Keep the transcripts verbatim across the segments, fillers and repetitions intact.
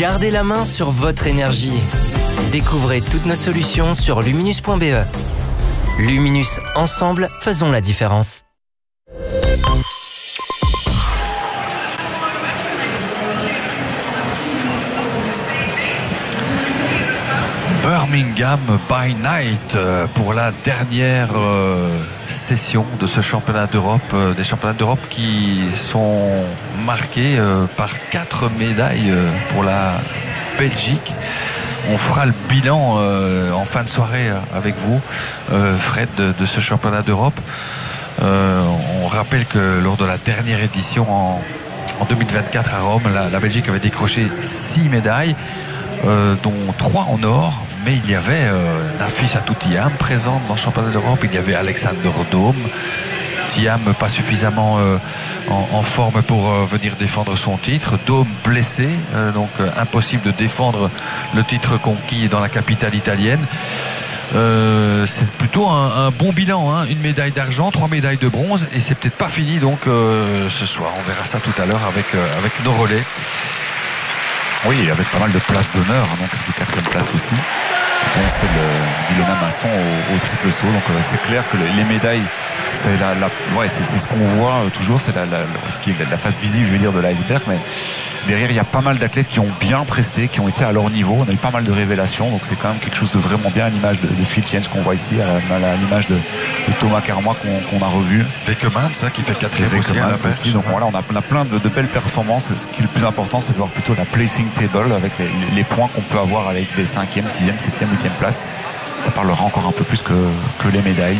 Gardez la main sur votre énergie. Découvrez toutes nos solutions sur luminus point b e. Luminus, ensemble, faisons la différence. Birmingham by Night pour la dernière euh, session de ce championnat d'Europe, euh, des championnats d'Europe qui sont marqués euh, par quatre médailles euh, pour la Belgique. On fera le bilan euh, en fin de soirée avec vous, euh, Fred, de, de ce championnat d'Europe. Euh, on rappelle que lors de la dernière édition en, en deux mille vingt-quatre à Rome, la, la Belgique avait décroché six médailles, euh, dont trois en or. Mais il y avait euh, Nafisa Thiam présente dans le championnat d'Europe. Il y avait Alexander Dome. Thiam pas suffisamment euh, en, en forme pour euh, venir défendre son titre. Dome blessé, euh, donc euh, impossible de défendre le titre conquis dans la capitale italienne. Euh, c'est plutôt un, un bon bilan, hein. Une médaille d'argent, trois médailles de bronze, et c'est peut-être pas fini donc euh, ce soir. On verra ça tout à l'heure avec, euh, avec nos relais. Oui, avec pas mal de places d'honneur, donc de quatrième place aussi, dont celle d'Ilona Masson au, au triple saut. Donc euh, c'est clair que les médailles, c'est la, la ouais, c'est, c'est ce qu'on voit euh, toujours, c'est la, la, ce qui est la face visible, je veux dire, de l'iceberg. Mais derrière, il y a pas mal d'athlètes qui ont bien presté, qui ont été à leur niveau. On a eu pas mal de révélations, donc c'est quand même quelque chose de vraiment bien à l'image de, de Phil Jens qu'on voit ici, à, à l'image de, de Thomas Carmois qu'on, qu'on a revu. Vekemans, ça qui fait quatrième aussi, à la pêche. aussi. Donc voilà, on a, on a plein de, de belles performances. Ce qui est le plus important, c'est de voir plutôt la placing table avec les, les points qu'on peut avoir avec des cinquième, sixième, septième, huitième place. Ça parlera encore un peu plus que, que les médailles.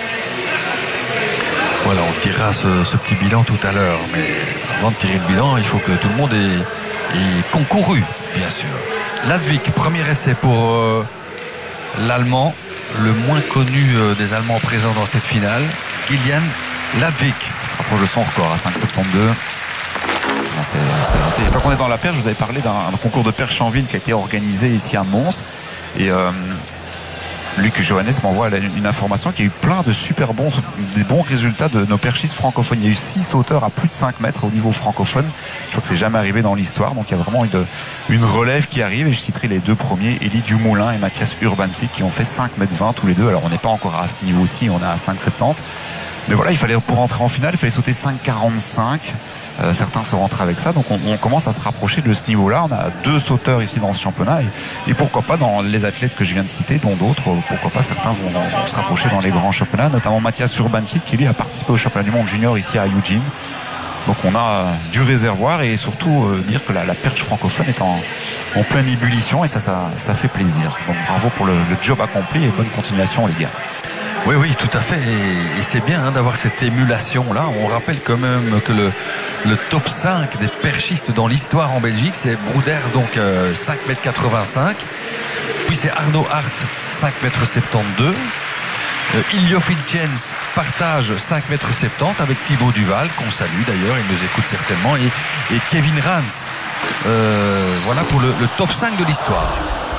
Voilà, on tirera ce, ce petit bilan tout à l'heure, mais avant de tirer le bilan, il faut que tout le monde ait, ait concouru, bien sûr. Ladvik, premier essai pour euh, l'Allemand, le moins connu euh, des Allemands présents dans cette finale, Kilian Ladvik. Il se rapproche de son record à cinq virgule soixante-douze. C'est, c'est raté. Tant qu'on est dans la perche, je vous avais parlé d'un, d'un concours de perche en ville qui a été organisé ici à Mons. Et euh, Luc Johannes m'envoie une information qu'il y a eu plein de super bons, des bons résultats de nos perchistes francophones. Il y a eu six sauteurs à plus de cinq mètres au niveau francophone. Je crois que c'est jamais arrivé dans l'histoire. Donc il y a vraiment une, une relève qui arrive. Et je citerai les deux premiers, Élie Dumoulin et Mathias Urbanski, qui ont fait cinq mètres vingt tous les deux. Alors on n'est pas encore à ce niveau-ci, on est à cinq virgule soixante-dix. Mais voilà, il fallait, pour entrer en finale, il fallait sauter cinq virgule quarante-cinq. Euh, certains sont rentrés avec ça. Donc on, on commence à se rapprocher de ce niveau-là. On a deux sauteurs ici dans ce championnat. Et, et pourquoi pas dans les athlètes que je viens de citer, dont d'autres, pourquoi pas certains vont, vont se rapprocher dans les grands championnats, notamment Mathias Urbanski, qui lui a participé au championnat du monde junior ici à Eugene. Donc on a du réservoir et surtout euh, dire que la, la perche francophone est en, en pleine ébullition et ça, ça, ça fait plaisir. Donc bravo pour le, le job accompli et bonne continuation les gars. Oui, oui, tout à fait. Et, et c'est bien hein, d'avoir cette émulation-là. On rappelle quand même que le, le top cinq des perchistes dans l'histoire en Belgique, c'est Broeders, donc euh, cinq mètres quatre-vingt-cinq. Puis c'est Arnaud Hart, cinq mètres soixante-douze. Euh, Ilio Filchens partage cinq mètres soixante-dix avec Thibaut Duval, qu'on salue d'ailleurs, il nous écoute certainement, et, et Kevin Rans. Euh, voilà pour le, le top cinq de l'histoire.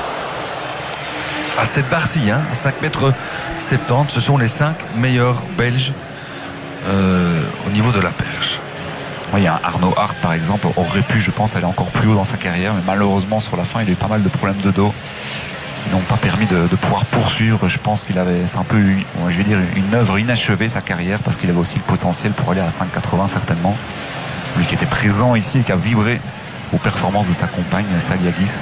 À cette barre-ci, hein, cinq mètres soixante-dix, ce sont les cinq meilleurs Belges euh, au niveau de la perche. Oui, il y a Arnaud Hart par exemple, aurait pu, je pense, aller encore plus haut dans sa carrière, mais malheureusement sur la fin, il a eu pas mal de problèmes de dos qui n'ont pas permis de, de pouvoir poursuivre. Je pense qu'il avait, c'est un peu, je vais dire, une œuvre inachevée sa carrière, parce qu'il avait aussi le potentiel pour aller à cinq quatre-vingts certainement. Lui qui était présent ici et qui a vibré aux performances de sa compagne Saliadis.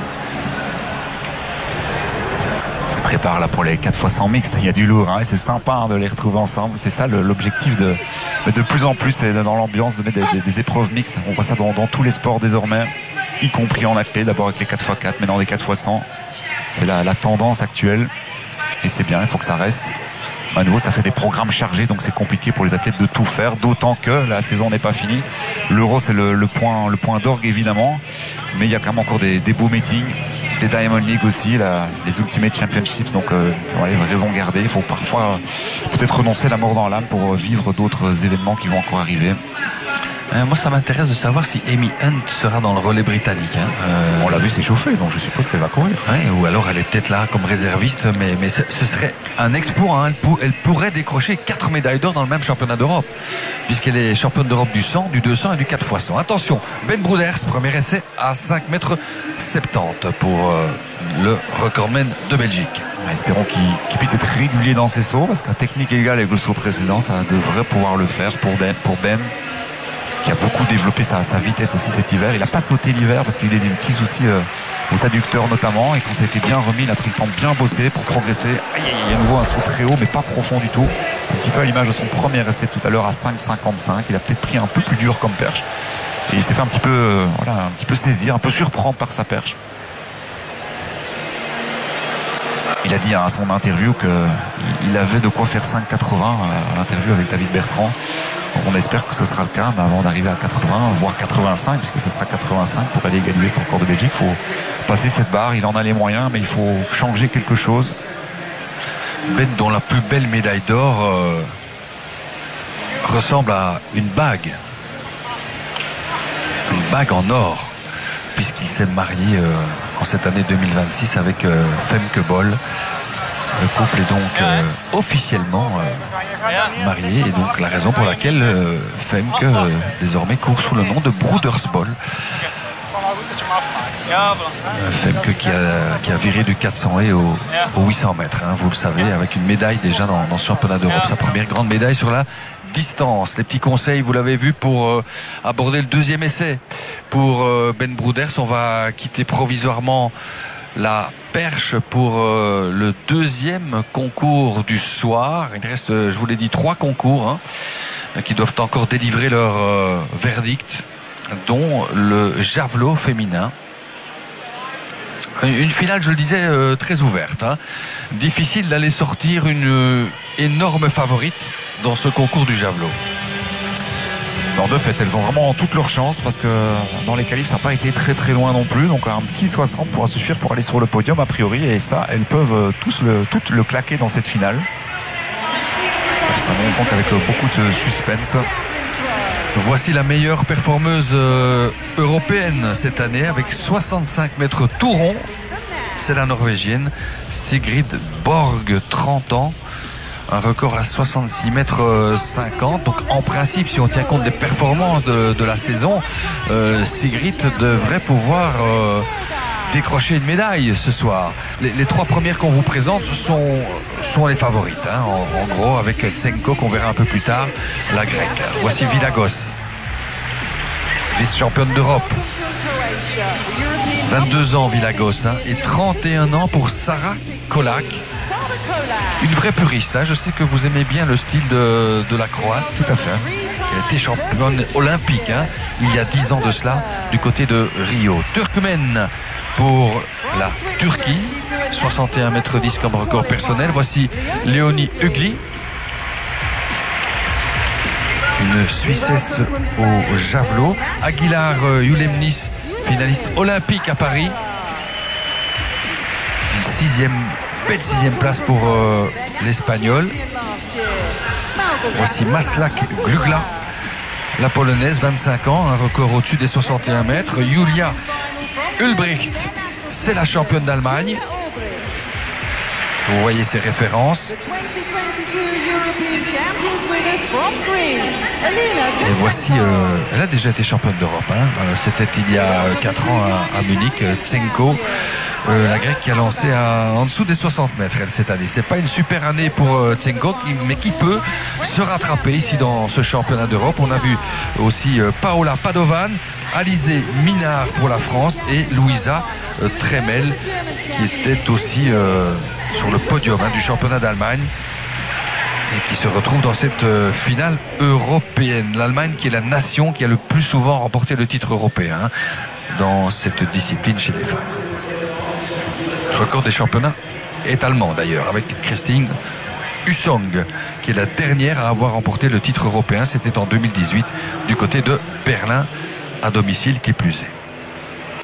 Prépare là pour les quatre fois cent mixtes, il y a du lourd hein, et c'est sympa hein, de les retrouver ensemble. C'est ça le, l'objectif de, de plus en plus, c'est dans l'ambiance de mettre des, des, des épreuves mixtes. On voit ça dans, dans tous les sports désormais, y compris en athlète, d'abord avec les quatre fois quatre, mais dans les quatre fois cent. C'est la, la tendance actuelle et c'est bien, il faut que ça reste. À nouveau, ça fait des programmes chargés, donc c'est compliqué pour les athlètes de tout faire, d'autant que la saison n'est pas finie. L'Euro, c'est le, le point, le point d'orgue évidemment, mais il y a quand même encore des, des beaux meetings, des Diamond League aussi, la, les Ultimate Championships, donc euh, ouais, raison gardée. Il faut parfois peut-être renoncer la mort dans l'âme pour vivre d'autres événements qui vont encore arriver. Euh, moi, ça m'intéresse de savoir si Amy Hunt sera dans le relais britannique. Hein. Euh, On l'a vu s'échauffer, donc je suppose qu'elle va courir. Ouais, ou alors elle est peut-être là comme réserviste, mais, mais ce, ce serait un exploit. Hein. Elle, pour, elle pourrait décrocher quatre médailles d'or dans le même championnat d'Europe, puisqu'elle est championne d'Europe du cent, du deux cents et du quatre fois cent. Attention, Ben Broeders, premier essai à cinq mètres soixante-dix pour euh, le recordman de Belgique. Espérons qu'il, qu'il puisse être régulier dans ses sauts, parce qu'à technique égale avec le saut précédent, ça devrait pouvoir le faire pour Ben, pour Ben qui a beaucoup développé sa, sa vitesse aussi cet hiver. Il n'a pas sauté l'hiver parce qu'il a eu des petits soucis euh, aux adducteurs notamment, et quand ça a été bien remis, il a pris le temps de bien bosser pour progresser. Aïe, aïe, il y a à nouveau un saut très haut mais pas profond du tout, un petit peu à l'image de son premier essai tout à l'heure à cinq cinquante-cinq. Il a peut-être pris un peu plus dur comme perche et il s'est fait un petit peu, euh, voilà, un petit peu saisir, un peu surprendre par sa perche. Il a dit à son interview qu'il avait de quoi faire cinq quatre-vingts à l'interview avec David Bertrand. Donc on espère que ce sera le cas, mais avant d'arriver à quatre-vingts, voire quatre-vingt-cinq, puisque ce sera quatre-vingt-cinq pour aller égaliser son record de Belgique, il faut passer cette barre. Il en a les moyens, mais il faut changer quelque chose. Ben, dont la plus belle médaille d'or euh, ressemble à une bague. Une bague en or, puisqu'il s'est marié euh, en cette année deux mille vingt-six avec euh, Femke Bol. Le couple est donc euh, officiellement euh, marié, et donc la raison pour laquelle euh, Femke euh, désormais court sous le nom de Broeders Bol. Euh, Femke qui a, qui a viré du quatre cents et au, au huit cents mètres, hein, vous le savez, avec une médaille déjà dans, dans ce championnat d'Europe, sa première grande médaille sur la distance. Les petits conseils, vous l'avez vu, pour euh, aborder le deuxième essai pour euh, Ben Broeders. On va quitter provisoirement la perche pour euh, le deuxième concours du soir. Il reste, je vous l'ai dit, trois concours hein, qui doivent encore délivrer leur euh, verdict, dont le javelot féminin. Une finale, je le disais, euh, très ouverte. Hein. Difficile d'aller sortir une euh, énorme favorite dans ce concours du javelot. Non, de fait, elles ont vraiment toutes leurs chances, parce que dans les qualifs, ça n'a pas été très très loin non plus. Donc un petit soixante pourra suffire pour aller sur le podium a priori, et ça, elles peuvent tous le, toutes le claquer dans cette finale. Ça, ça montre donc avec beaucoup de suspense. Voici la meilleure performeuse euh, européenne cette année, avec soixante-cinq mètres tout rond. C'est la Norvégienne Sigrid Borg, trente ans. Un record à soixante-six mètres cinquante. Donc en principe, si on tient compte des performances de, de la saison, euh, Sigrid devrait pouvoir euh, décrocher une médaille ce soir. Les, les trois premières qu'on vous présente sont, sont les favorites. Hein, en, en gros, avec Tsenko qu'on verra un peu plus tard, la grecque. Voici Vilagos, vice-championne d'Europe. vingt-deux ans Vilagos, hein, et trente et un ans pour Sarah Kolak. Une vraie puriste, hein. Je sais que vous aimez bien le style de, de la Croate. Tout à fait. Elle a été championne olympique hein, il y a dix ans de cela, du côté de Rio. Turkmen pour la Turquie, soixante et un mètres dix comme record personnel. Voici Léonie Hugli, une Suissesse au javelot. Aguilar Yulemnis, finaliste olympique à Paris. Une sixième belle sixième place pour euh, l'Espagnol. Voici Maslak Glugla, la Polonaise, vingt-cinq ans, un record au-dessus des soixante et un mètres. Julia Ulbricht, c'est la championne d'Allemagne. Vous voyez ses références. Et voici, euh, elle a déjà été championne d'Europe. Hein. C'était il y a quatre ans à, à Munich. Tsenko, euh, la grecque qui a lancé à, en dessous des soixante mètres elle, cette année. C'est pas une super année pour euh, Tsenko, qui, mais qui peut se rattraper ici dans ce championnat d'Europe. On a vu aussi euh, Paola Padovan, Alizé Minard pour la France et Louisa euh, Tremel qui était aussi euh, sur le podium hein, du championnat d'Allemagne, et qui se retrouve dans cette euh, finale européenne. L'Allemagne qui est la nation qui a le plus souvent remporté le titre européen hein, dans cette discipline chez les femmes. Le record des championnats est allemand d'ailleurs, avec Christine Hussong, qui est la dernière à avoir remporté le titre européen. C'était en deux mille dix-huit du côté de Berlin, à domicile qui plus est.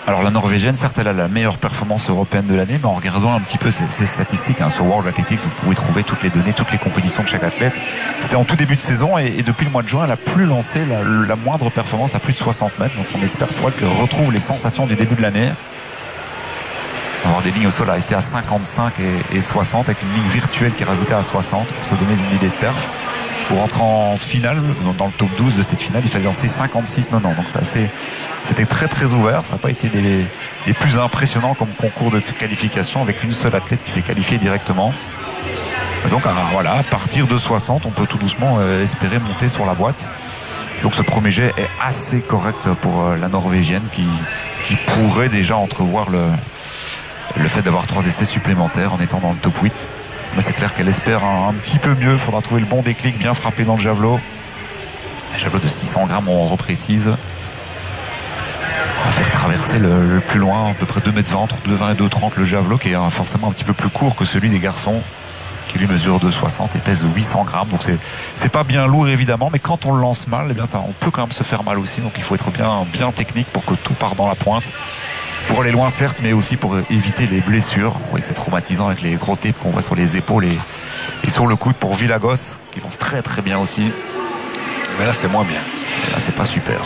Alors la Norvégienne, certes, elle a la meilleure performance européenne de l'année, mais en regardant un petit peu ses, ses statistiques, hein, sur World Athletics, vous pouvez trouver toutes les données, toutes les compétitions de chaque athlète. C'était en tout début de saison et, et depuis le mois de juin, elle a plus lancé la, la moindre performance à plus de soixante mètres. Donc on espère pour elle qu'elle retrouve les sensations du début de l'année. On va avoir des lignes au sol là, ici à cinquante-cinq et, et soixante, avec une ligne virtuelle qui est rajoutée à soixante pour se donner une idée de perf. Pour rentrer en finale, dans le top douze de cette finale, il fallait lancer cinquante-six quatre-vingt-dix. Donc ça, c'est, c'était très très ouvert. Ça n'a pas été des, des plus impressionnants comme concours de qualification avec une seule athlète qui s'est qualifiée directement. Et donc voilà, à partir de soixante, on peut tout doucement euh, espérer monter sur la boîte. Donc ce premier jet est assez correct pour euh, la Norvégienne qui, qui pourrait déjà entrevoir le, le fait d'avoir trois essais supplémentaires en étant dans le top huit. Mais c'est clair qu'elle espère un, un petit peu mieux. Il faudra trouver le bon déclic, bien frappé dans le javelot. Un javelot de six cents grammes, on reprécise. On va faire traverser le, le plus loin, à peu près deux mètres vingt, entre deux vingt et deux trente, le javelot, qui est forcément un petit peu plus court que celui des garçons, qui lui mesure deux soixante et pèse huit cents grammes. Donc c'est, c'est pas bien lourd évidemment, mais quand on le lance mal, eh bien ça, on peut quand même se faire mal aussi. Donc il faut être bien, bien technique pour que tout parte dans la pointe. Pour aller loin certes, mais aussi pour éviter les blessures. Vous voyez que c'est traumatisant avec les gros tapes qu'on voit sur les épaules et, et sur le coude pour Villagos, qui lance très très bien aussi. Mais là c'est moins bien. Et là c'est pas super.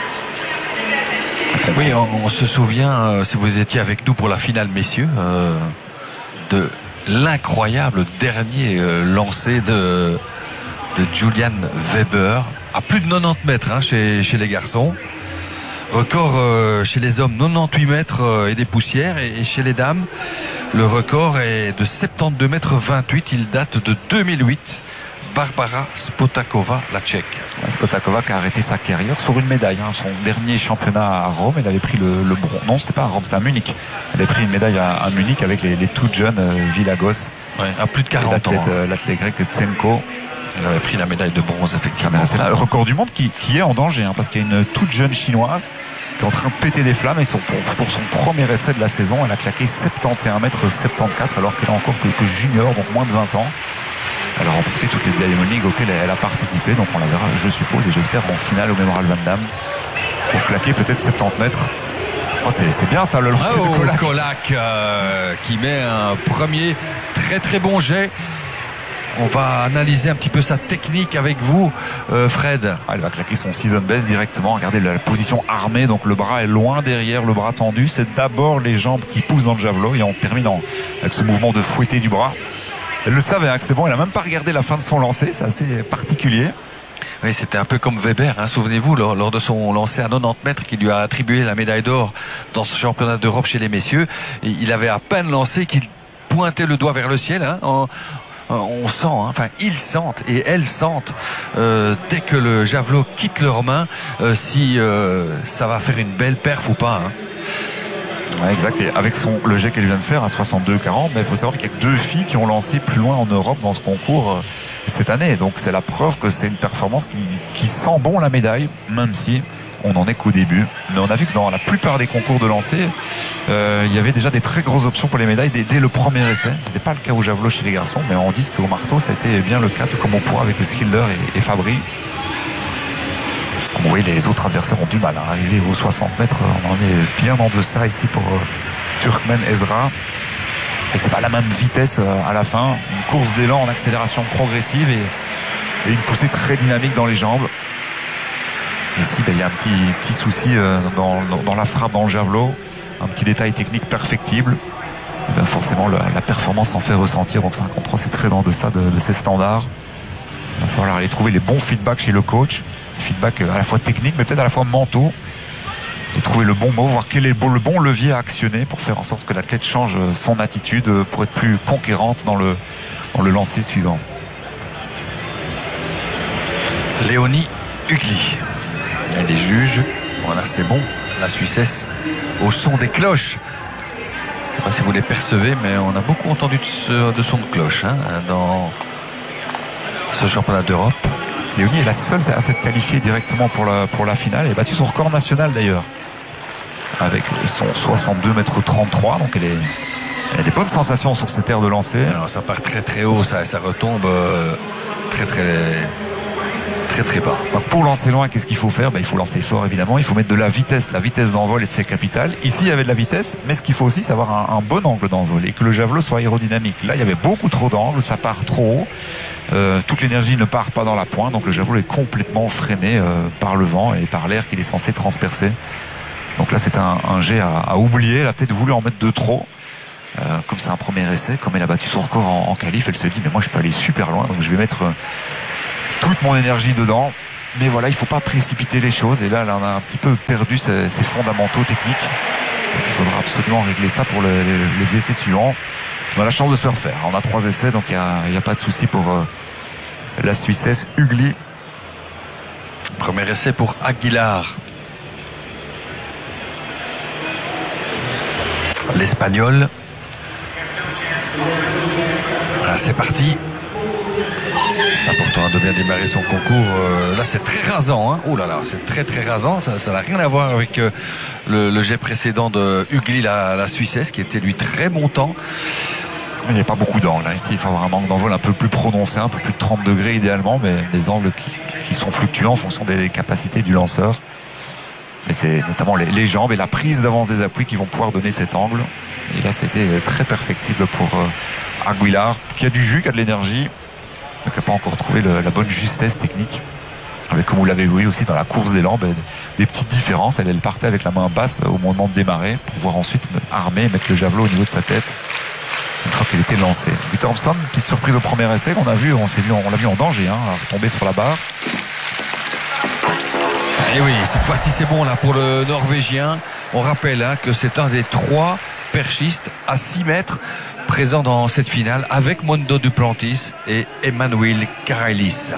Oui, on, on se souvient, euh, si vous étiez avec nous pour la finale messieurs, euh, de l'incroyable dernier euh, lancé de, de Julian Weber à plus de quatre-vingt-dix mètres hein, chez, chez les garçons. Record euh, chez les hommes quatre-vingt-dix mètres euh, et des poussières, et, et chez les dames le record est de soixante-douze mètres vingt-huit. Il date de deux mille huit. Barbara Spotakova, la Tchèque. Spotakova qui a arrêté sa carrière sur une médaille. Hein. Son dernier championnat à Rome, elle avait pris le, le bronze. Non, c'était pas à Rome, c'était à Munich. Elle avait pris une médaille à, à Munich avec les, les toutes jeunes euh, Villagos. Ouais, à plus de quarante ans. Euh, l'athlète grec Tsenko. Elle avait pris la médaille de bronze, effectivement. C'est le record du monde qui, qui est en danger, hein, parce qu'il y a une toute jeune chinoise qui est en train de péter des flammes. Et son, pour, pour son premier essai de la saison, elle a claqué soixante et onze mètres soixante-quatorze, alors qu'elle a encore quelques juniors, donc moins de vingt ans. Elle a remporté toutes les Diamond League auxquelles elle a participé, donc on la verra, je suppose, et j'espère en finale au Memorial Van Damme pour claquer peut-être soixante-dix mètres. Oh, c'est, c'est bien ça, le lancer oh, de Kolak. Kolak euh, qui met un premier très très bon jet. On va analyser un petit peu sa technique avec vous, euh, Fred. Ah, elle va claquer son season best directement. Regardez la position armée, donc le bras est loin derrière, le bras tendu. C'est d'abord les jambes qui poussent dans le javelot et on termine en, avec ce mouvement de fouetter du bras. Elle le savait, hein, que c'est bon. Elle n'a même pas regardé la fin de son lancer. C'est assez particulier. Oui, c'était un peu comme Weber, hein, souvenez-vous, lors, lors de son lancer à quatre-vingt-dix mètres qui lui a attribué la médaille d'or dans ce championnat d'Europe chez les messieurs. Et il avait à peine lancé qu'il pointait le doigt vers le ciel. Hein, en, on sent, hein, enfin ils sentent et elles sentent euh, dès que le javelot quitte leurs mains euh, si euh, ça va faire une belle perf ou pas. Hein. Ouais, exact. Et avec son, le jet qu'elle vient de faire à soixante-deux quarante, mais il faut savoir qu'il y a que deux filles qui ont lancé plus loin en Europe dans ce concours euh, cette année. Donc c'est la preuve que c'est une performance qui, qui sent bon la médaille, même si on n'en est qu'au début. Mais on a vu que dans la plupart des concours de lancer, euh, il y avait déjà des très grosses options pour les médailles dès, dès le premier essai. C'était pas le cas au javelot chez les garçons, mais on dit qu'au marteau, ça a été bien le cas, tout comme au poids avec le Schilder et, et Fabry. Comme vous voyez, les autres adversaires ont du mal à arriver aux soixante mètres. On en est bien en deçà ici pour euh, Turkmen Ezra. Et c'est pas la même vitesse euh, à la fin. Une course d'élan en accélération progressive et, et une poussée très dynamique dans les jambes. Ici, ben, il y a un petit, petit souci euh, dans, dans, dans la frappe, dans le javelot. Un petit détail technique perfectible. Et ben, forcément, la, la performance en fait ressentir. Donc cinquante-trois, c'est très en deçà de, de ses standards. Il va falloir aller trouver les bons feedbacks chez le coach. Feedback à la fois technique mais peut-être à la fois mentaux, et trouver le bon mot, voir quel est le bon, le bon levier à actionner pour faire en sorte que l'athlète change son attitude pour être plus conquérante dans le, dans le lancer suivant. Léonie Hugli, elle est juge. Voilà, c'est bon, la Suissesse au son des cloches. Je ne sais pas si vous les percevez, mais on a beaucoup entendu de, ce, de son de cloche hein, dans ce championnat d'Europe. Léonie est la seule à s'être qualifiée directement pour la, pour la finale. Elle a battu son record national d'ailleurs avec son soixante-deux mètres trente-trois. Donc elle, est, elle a des bonnes sensations sur cette aire de lancer. Alors ça part très très haut, ça, ça retombe euh, très très très très bas. Donc pour lancer loin, qu'est-ce qu'il faut faire? Ben, il faut lancer fort évidemment, il faut mettre de la vitesse. La vitesse d'envol, c'est capital. Ici, il y avait de la vitesse, mais ce qu'il faut aussi, c'est avoir un, un bon angle d'envol et que le javelot soit aérodynamique. Là, il y avait beaucoup trop d'angle, ça part trop haut. Euh, toute l'énergie ne part pas dans la pointe, donc le javelot est complètement freiné euh, par le vent et par l'air qu'il est censé transpercer. Donc là, c'est un, un jet à, à oublier. Elle a peut-être voulu en mettre de trop. Euh, comme c'est un premier essai, comme elle a battu son record en, en qualif, elle se dit mais moi je peux aller super loin, donc je vais mettre euh, toute mon énergie dedans. Mais voilà, il ne faut pas précipiter les choses. Et là, elle en a un petit peu perdu ses, ses fondamentaux techniques. Donc, il faudra absolument régler ça pour le, les, les essais suivants. On a la chance de se refaire. On a trois essais, donc il n'y a, a pas de souci pour euh, la Suissesse Ugli. Premier essai pour Aguilar. L'Espagnol. Voilà, c'est parti. C'est important de bien démarrer son concours. Euh, là, c'est très rasant. Hein. Oh là là, c'est très très rasant. Ça n'a rien à voir avec euh, le, le jet précédent de Ugli, la, la Suissesse, qui était lui très montant. Il n'y a pas beaucoup d'angles. Hein. Ici, il faut avoir un angle d'envol un peu plus prononcé, un peu plus de trente degrés idéalement, mais des angles qui, qui sont fluctuants en fonction des capacités du lanceur. Mais c'est notamment les, les jambes et la prise d'avance des appuis qui vont pouvoir donner cet angle. Et là, c'était très perfectible pour euh, Aguilar, qui a du jus, qui a de l'énergie, mais qui n'a pas encore trouvé le, la bonne justesse technique. Avec, comme vous l'avez vu aussi dans la course des lampes, des petites différences. Elle, elle partait avec la main basse au moment de démarrer pour pouvoir ensuite armer et mettre le javelot au niveau de sa tête une fois qu'il était lancé. Guttormson, petite surprise au premier essai qu'on a vu, on s'est vu, on l'a vu en danger, hein, à retomber sur la barre. Et oui, cette fois-ci c'est bon là pour le Norvégien. On rappelle hein, que c'est un des trois perchistes à six mètres présents dans cette finale avec Mondo Duplantis et Emmanuel Karailis.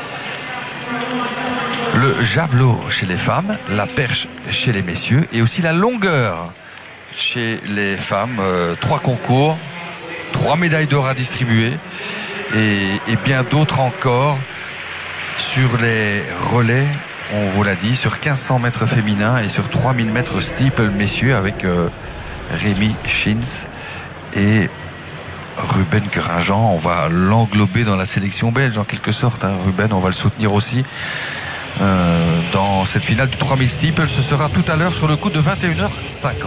Le javelot chez les femmes, la perche chez les messieurs et aussi la longueur chez les femmes. Euh, trois concours, trois médailles d'or à distribuer et, et bien d'autres encore sur les relais. On vous l'a dit, sur quinze cents mètres féminins et sur trois mille mètres steeple messieurs avec euh, Rémi Schins et Ruben Kerajan. On va l'englober dans la sélection belge en quelque sorte. Hein. Ruben, on va le soutenir aussi euh, dans cette finale du trois mille steeple. Ce sera tout à l'heure sur le coup de vingt et une heures cinquante.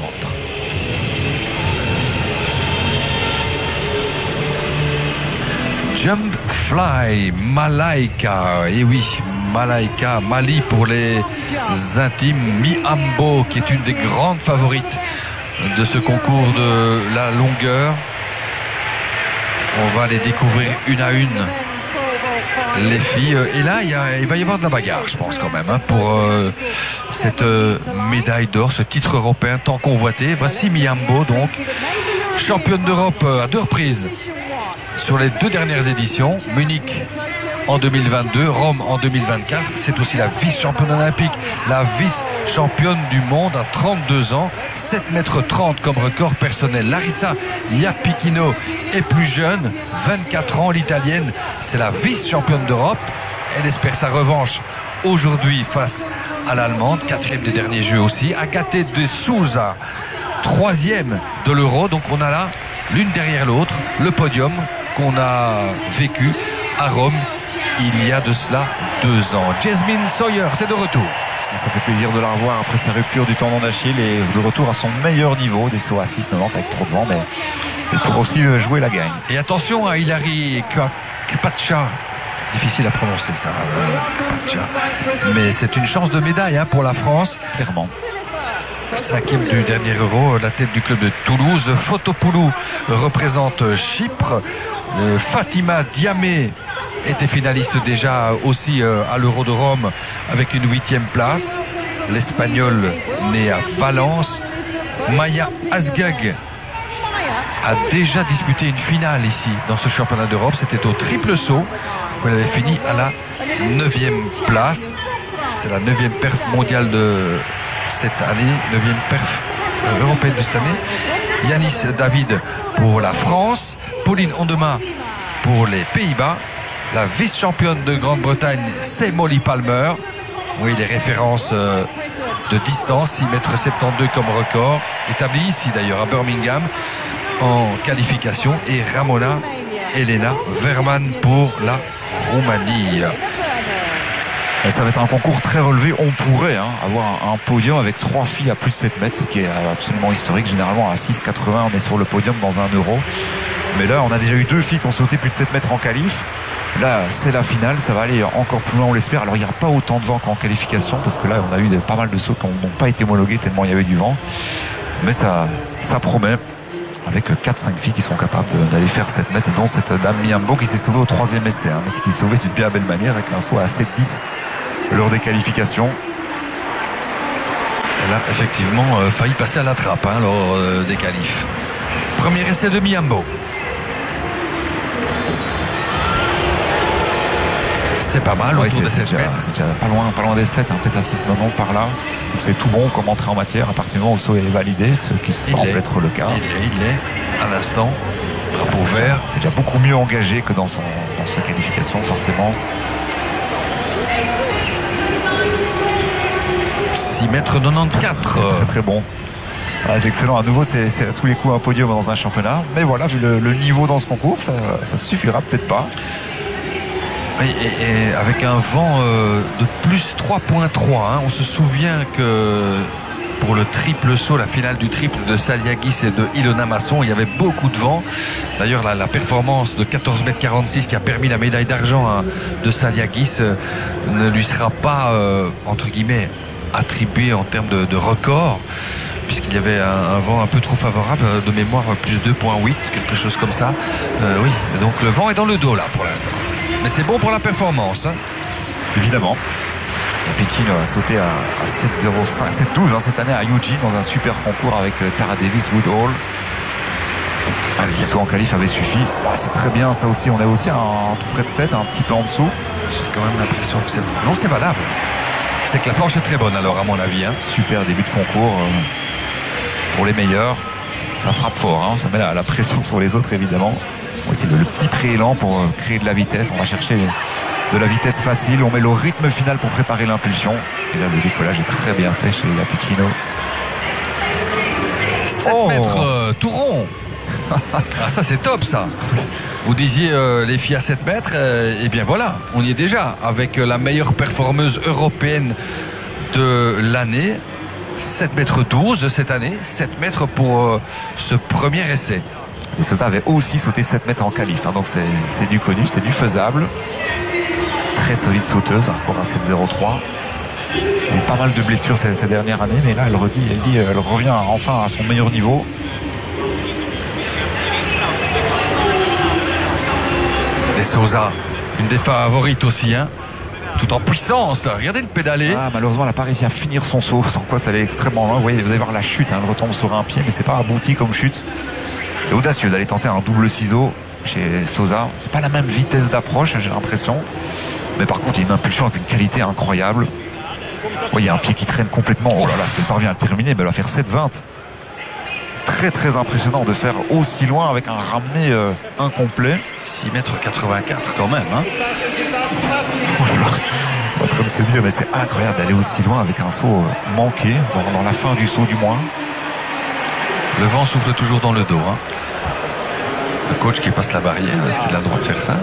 Jump Fly, Malaika, et oui, Malaika, Mali pour les intimes, Mihambo qui est une des grandes favorites de ce concours de la longueur. On va les découvrir une à une, les filles. Et là, il, y a, il va y avoir de la bagarre, je pense quand même, hein, pour euh, cette euh, médaille d'or, ce titre européen tant convoité. Voici Mihambo, donc, championne d'Europe à deux reprises sur les deux dernières éditions, Munich en deux mille vingt-deux, Rome en deux mille vingt-quatre. C'est aussi la vice-championne olympique, la vice-championne du monde à trente-deux ans, sept mètres trente comme record personnel. Larissa Iappichino est plus jeune, vingt-quatre ans, l'italienne, c'est la vice-championne d'Europe. Elle espère sa revanche aujourd'hui face à l'allemande, quatrième des derniers jeux aussi. Agate de Souza, troisième de l'Euro. Donc on a là, l'une derrière l'autre, le podium qu'on a vécu à Rome il y a de cela deux ans. Jasmine Sawyer, c'est de retour. Et ça fait plaisir de la revoir après sa rupture du tendon d'Achille et de retour à son meilleur niveau, des sauts à six quatre-vingt-dix avec trop de vent, mais elle pourra aussi jouer la gagne. Et attention à Hilary Kpacha. Difficile à prononcer ça, Kpacha. Mais c'est une chance de médaille hein, pour la France. Clairement. Cinquième du dernier Euro, la tête du club de Toulouse. Fotopoulou représente Chypre. Euh, Fatima Diamé était finaliste déjà aussi euh, à l'Euro de Rome avec une huitième place. L'Espagnol né à Valence. Maya Asgag a déjà disputé une finale ici dans ce championnat d'Europe. C'était au triple saut où elle avait fini à la neuvième place. C'est la neuvième perf mondiale de cette année, neuvième perf européenne de cette année. Yanis David pour la France, Pauline Ondema pour les Pays-Bas. La vice-championne de Grande-Bretagne, c'est Molly Palmer. Oui, les références euh, de distance, six mètres soixante-douze comme record, établi ici d'ailleurs à Birmingham en qualification. Et Ramona Elena Verman pour la Roumanie. Ça va être un concours très relevé. On pourrait hein, avoir un, un podium avec trois filles à plus de sept mètres, ce qui est absolument historique. Généralement à six quatre-vingts, on est sur le podium dans un euro. Mais là, on a déjà eu deux filles qui ont sauté plus de sept mètres en qualif. Là, c'est la finale. Ça va aller encore plus loin, on l'espère. Alors, il n'y aura pas autant de vent qu'en qualification, parce que là, on a eu des, pas mal de sauts qui n'ont pas été homologués tellement il y avait du vent. Mais ça, ça promet. Avec quatre cinq filles qui sont capables d'aller faire sept mètres, dont cette dame Miambo qui s'est sauvée au troisième essai, hein, mais qui s'est sauvée d'une bien belle manière avec un saut à sept dix lors des qualifications. Elle a effectivement euh, failli passer à la trappe hein, lors euh, des qualifs. Premier essai de Miambo. C'est pas mal ouais, autour de sept déjà, mètres. C'est déjà pas loin, pas loin des sept, hein, peut-être à six maintenant par là. Donc c'est tout bon comme entrée en matière à partir du moment où le saut est validé, ce qui semble être le cas. Il est, il est, à l'instant, drapeau c'est vert. Déjà, c'est déjà beaucoup mieux engagé que dans, son, dans sa qualification, forcément. six mètres quatre-vingt-quatorze. C'est très très bon. Ah, c'est excellent. À nouveau, c'est, c'est à tous les coups un podium dans un championnat. Mais voilà, vu le, le niveau dans ce concours, ça, ça suffira peut-être pas. Et, et, et avec un vent euh, de plus trois virgule trois, hein, on se souvient que pour le triple saut, la finale du triple de Saliagis et de Ilona Masson, il y avait beaucoup de vent. D'ailleurs, la, la performance de quatorze mètres quarante-six qui a permis la médaille d'argent hein, de Saliagis euh, ne lui sera pas, euh, entre guillemets, attribuée en termes de, de record, puisqu'il y avait un, un vent un peu trop favorable, de mémoire plus deux virgule huit, quelque chose comme ça. Euh, oui, donc le vent est dans le dos là pour l'instant. Mais c'est bon pour la performance. Hein. Évidemment. Et Piccino a sauté à, à sept zéro cinq, sept douze hein, cette année à Eugene dans un super concours avec euh, Tara Davis, Woodhall. Un petit saut en qualif avait suffi. Oh, c'est très bien, ça aussi. On est aussi à un, tout près de sept, un petit peu en dessous. J'ai quand même l'impression que c'est. Non, c'est valable. C'est que la planche est très bonne alors, à mon avis. Hein. Super début de concours euh, pour les meilleurs. Ça frappe fort, hein. Ça met la, la pression sur les autres évidemment. Voici le, le petit préélan pour euh, créer de la vitesse. On va chercher de la vitesse facile. On met le rythme final pour préparer l'impulsion. Et là, le décollage est très bien fait chez Piccino. sept oh mètres euh, tout rond. Ah, ça c'est top ça. Vous disiez euh, les filles à sept mètres, euh, et bien voilà, on y est déjà avec la meilleure performeuse européenne de l'année. sept mètres douze cette année, sept mètres pour euh, ce premier essai. Et Sosa avait aussi sauté sept mètres en qualif, hein, donc c'est, c'est du connu, c'est du faisable. Très solide sauteuse, encore un sept zéro trois. Il y a eu pas mal de blessures ces, ces dernières années, mais là elle, redit, elle, dit, elle revient enfin à son meilleur niveau. Et Sosa, une des favorites aussi, hein, tout en puissance là. Regardez le pédaler. Ah, malheureusement elle n'a pas réussi à finir son saut, sans quoi ça allait extrêmement loin. Vous voyez, vous allez voir la chute, hein, elle retombe sur un pied, mais c'est pas abouti comme chute. C'est audacieux d'aller tenter un double ciseau chez Sosa. C'est pas la même vitesse d'approche, j'ai l'impression, mais par contre il y a une impulsion avec une qualité incroyable. Oh, il y a un pied qui traîne complètement. Oh là là, si elle parvient à le terminer, mais elle va faire sept vingt. Très très impressionnant de faire aussi loin avec un ramené euh, incomplet. six mètres quatre-vingt-quatre quand même, hein. Oh là là, on est en train de se dire, mais c'est incroyable d'aller aussi loin avec un saut euh, manqué, dans, dans la fin du saut du moins. Le vent souffle toujours dans le dos, hein. Le coach qui passe la barrière, est-ce qu'il a le droit de faire ça?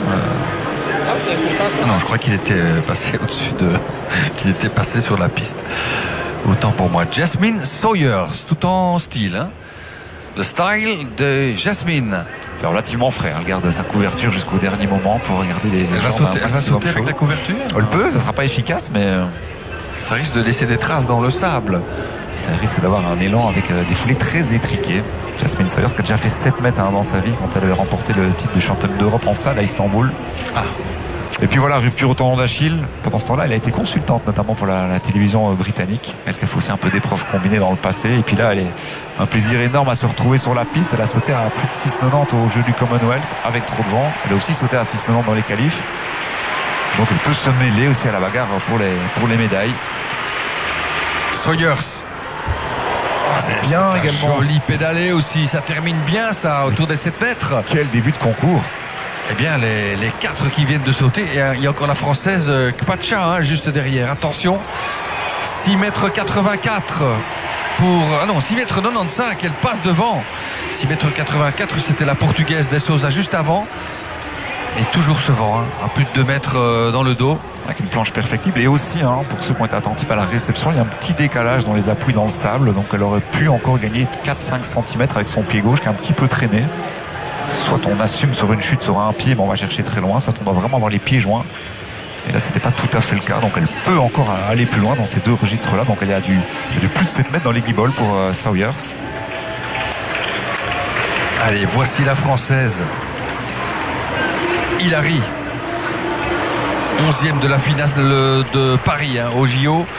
euh... Non, je crois qu'il était passé au-dessus de... qu'il était passé sur la piste. Autant pour moi. Jasmine Sawyers, tout en style, hein. Le style de Jasmine. C'est relativement frais, elle garde sa couverture jusqu'au dernier moment pour regarder les. Elle va sauter, elle va sauter avec la couverture. Elle peut, ça sera pas efficace, mais ça risque de laisser des traces dans le sable. Ça risque d'avoir un élan avec des foulées très étriquées. Jasmine Sawyers qui a déjà fait sept mètres hein, dans sa vie quand elle avait remporté le titre de championne d'Europe en salle à Istanbul. Ah. Et puis voilà, rupture au tendon d'Achille. Pendant ce temps-là, elle a été consultante, notamment pour la, la télévision britannique. Elle qui a fait aussi un peu d'épreuves combinées dans le passé. Et puis là, elle est un plaisir énorme à se retrouver sur la piste. Elle a sauté à plus de six quatre-vingt-dix au jeu du Commonwealth avec trop de vent. Elle a aussi sauté à six quatre-vingt-dix dans les qualifs. Donc elle peut se mêler aussi à la bagarre pour les, pour les médailles. Sawyers. Ah, c'est bien c'est également. Joli pédalé aussi. Ça termine bien ça, autour des sept mètres. Quel début de concours. Eh bien, les, les quatre qui viennent de sauter. Et il y a encore la française euh, Kpacha, hein, juste derrière. Attention, six mètres quatre-vingt-quatre pour... Ah non, six mètres quatre-vingt-quinze, elle passe devant. six mètres quatre-vingt-quatre, c'était la portugaise de Sousa juste avant. Et toujours ce vent, hein, à plus de deux mètres euh, dans le dos. Avec une planche perfectible. Et aussi, hein, pour ceux qui ont été attentifs à la réception, il y a un petit décalage dans les appuis dans le sable. Donc elle aurait pu encore gagner quatre à cinq centimètres avec son pied gauche qui est un petit peu traîné. Soit on assume sur une chute sur un pied, mais on va chercher très loin. Soit on doit vraiment avoir les pieds joints. Et là, c'était pas tout à fait le cas. Donc elle peut encore aller plus loin dans ces deux registres-là. Donc elle est à du, du plus de sept mètres dans les guibolles pour euh, Sawyers. Allez, voici la Française. Hilary, onzième de la finale de Paris hein, au J O.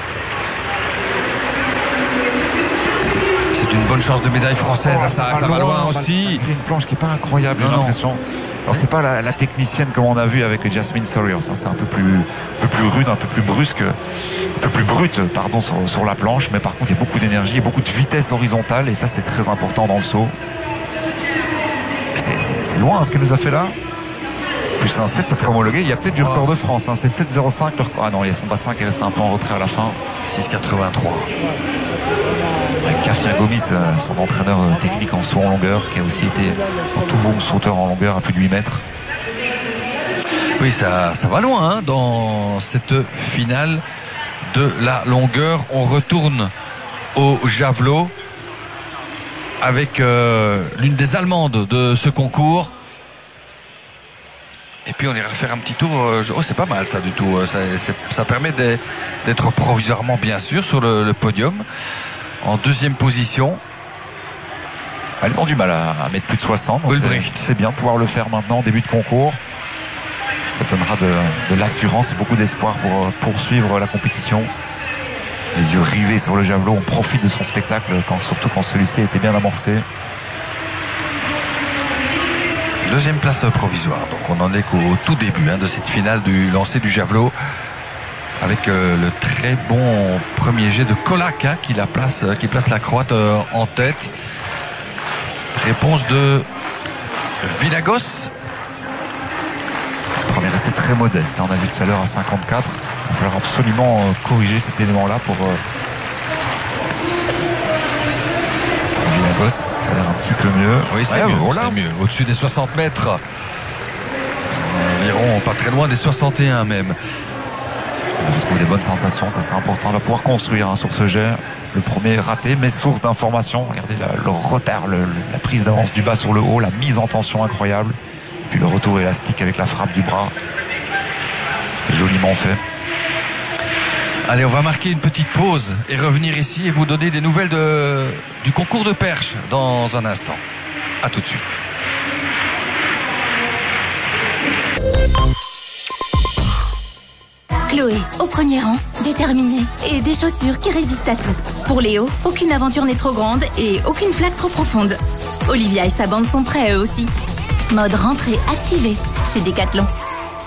C'est une bonne chance de médaille française. Oh, ça, ça, ça va loin, loin aussi. Une planche qui n'est pas incroyable, j'ai l'impression. Alors c'est pas la, la technicienne comme on a vu avec Jasmine Sawyers. Ça, c'est un peu plus, un peu plus rude, un peu plus brusque, un peu plus brute, pardon, sur, sur la planche. Mais par contre, il y a beaucoup d'énergie, il y a beaucoup de vitesse horizontale, et ça, c'est très important dans le saut. C'est, c'est, c'est loin hein, ce qu'elle nous a fait là. Plus un sept, ça sera homologué. Il y a peut-être du record de France. Hein. C'est sept zéro cinq. Le record. Ah non, il y a son bassin qui est resté un peu en retrait à la fin. six quatre-vingt-trois. Avec Kafia Gomis, son entraîneur technique en saut en longueur, qui a aussi été un tout bon sauteur en longueur à plus de huit mètres. Oui, ça, ça va loin hein, dans cette finale de la longueur. On retourne au javelot avec euh, l'une des Allemandes de ce concours. Et puis on ira faire un petit tour. Oh, c'est pas mal ça du tout. Ça, ça permet d'être provisoirement bien sûr sur le, le podium. En deuxième position. Elles ont du mal à, à mettre plus de soixante. C'est bien de pouvoir le faire maintenant en début de concours. Ça donnera de, de l'assurance et beaucoup d'espoir pour poursuivre la compétition. Les yeux rivés sur le javelot, on profite de son spectacle, quand, surtout quand celui-ci était bien amorcé. Deuxième place provisoire, donc on en est qu'au tout début hein, de cette finale du lancer du javelot, avec euh, le très bon premier jet de Kolak hein, qui, la place, qui place la Croate euh, en tête. Réponse de Villagos. Premier essai très modeste, hein, on a vu tout à l'heure à cinquante-quatre. Il va falloir absolument euh, corriger cet élément-là pour, euh, pour Villagos. Ça a l'air un petit peu mieux. Oui, c'est ouais, mieux, voilà. C'est mieux. Au-dessus des soixante mètres. Environ pas très loin des soixante et un même. On retrouve des bonnes sensations, ça c'est important. On va pouvoir construire hein, sur ce jet. Le premier raté, mais source d'information. Regardez la, le retard, le, la prise d'avance du bas sur le haut, la mise en tension incroyable. Puis le retour élastique avec la frappe du bras. C'est joliment fait. Allez, on va marquer une petite pause et revenir ici et vous donner des nouvelles de, du concours de perche dans un instant. A tout de suite. Chloé, au premier rang, déterminée et des chaussures qui résistent à tout. Pour Léo, aucune aventure n'est trop grande et aucune flaque trop profonde. Olivia et sa bande sont prêts eux aussi. Mode rentrée activé chez Decathlon.